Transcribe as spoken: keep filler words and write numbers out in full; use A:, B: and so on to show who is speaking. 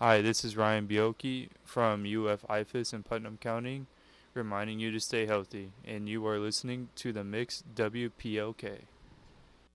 A: Hi, this is Ryan Bioki from U F I F A S in Putnam County, reminding you to stay healthy, and you are listening to the Mix W P O K.